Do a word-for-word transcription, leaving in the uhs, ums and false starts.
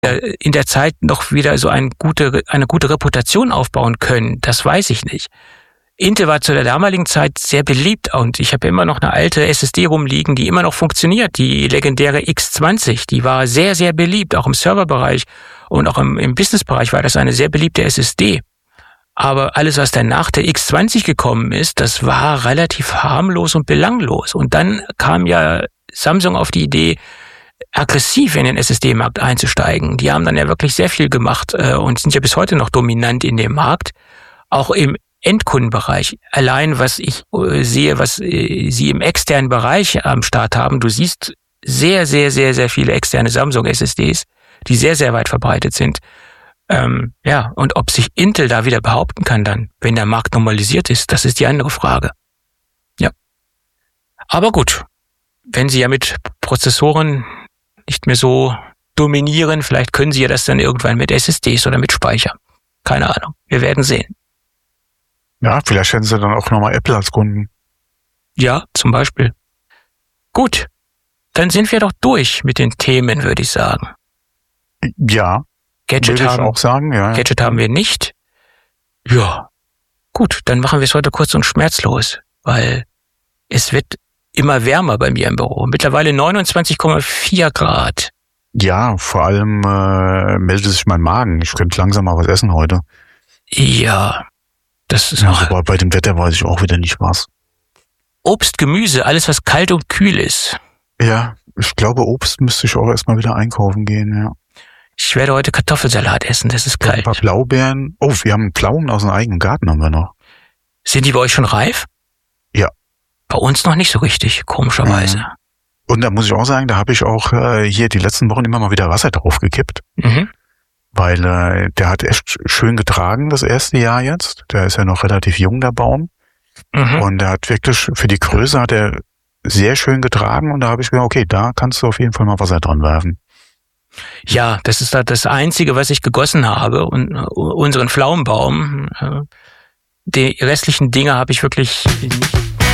in der Zeit noch wieder so eine gute, eine gute Reputation aufbauen können, das weiß ich nicht. Intel war zu der damaligen Zeit sehr beliebt und ich habe immer noch eine alte S S D rumliegen, die immer noch funktioniert. Die legendäre X zwanzig, die war sehr, sehr beliebt, auch im Serverbereich und auch im, im Businessbereich war das eine sehr beliebte S S D. Aber alles, was dann nach der X zwanzig gekommen ist, das war relativ harmlos und belanglos. Und dann kam ja Samsung auf die Idee, aggressiv in den S S D-Markt einzusteigen. Die haben dann ja wirklich sehr viel gemacht äh, und sind ja bis heute noch dominant in dem Markt. Auch im Endkundenbereich. Allein, was ich äh, sehe, was äh, sie im externen Bereich am Start haben, du siehst sehr, sehr, sehr, sehr viele externe Samsung-S S Ds, die sehr, sehr weit verbreitet sind. Ähm, ja, und ob sich Intel da wieder behaupten kann dann, wenn der Markt normalisiert ist, das ist die andere Frage. Ja. Aber gut, wenn sie ja mit Prozessoren nicht mehr so dominieren, vielleicht können sie ja das dann irgendwann mit S S Ds oder mit Speicher. Keine Ahnung, wir werden sehen. Ja, vielleicht hätten sie dann auch nochmal Apple als Kunden. Ja, zum Beispiel. Gut, dann sind wir doch durch mit den Themen, würde ich sagen. Ja, Gadget würde ich haben, auch sagen. Ja, Gadget haben wir nicht. Ja, gut, dann machen wir es heute kurz und schmerzlos, weil es wird immer wärmer bei mir im Büro. Mittlerweile neunundzwanzig Komma vier Grad. Ja, vor allem äh, meldet sich mein Magen. Ich könnte langsam mal was essen heute. Ja, das ist Ja, noch... aber bei dem Wetter weiß ich auch wieder nicht was. Obst, Gemüse, alles was kalt und kühl ist. Ja, ich glaube, Obst müsste ich auch erstmal wieder einkaufen gehen, ja. Ich werde heute Kartoffelsalat essen, das ist kalt. Ein paar Blaubeeren. Oh, wir haben Pflaumen aus dem eigenen Garten, haben wir noch. Sind die bei euch schon reif? Ja. Bei uns noch nicht so richtig, komischerweise. Mhm. Und da muss ich auch sagen, da habe ich auch äh, hier die letzten Wochen immer mal wieder Wasser draufgekippt. Mhm. Weil äh, der hat echt schön getragen das erste Jahr jetzt. Der ist ja noch relativ jung, der Baum. Mhm. Und er hat wirklich, für die Größe hat er sehr schön getragen. Und da habe ich gedacht, okay, da kannst du auf jeden Fall mal Wasser dran werfen. Ja, das ist das Einzige, was ich gegossen habe. Und unseren Pflaumenbaum, die restlichen Dinge habe ich wirklich nicht